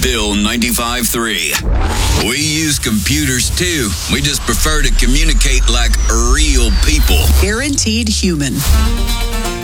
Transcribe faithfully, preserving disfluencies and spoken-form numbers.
Bill ninety-five three. We use computers too. We just prefer to communicate like real people. Guaranteed human.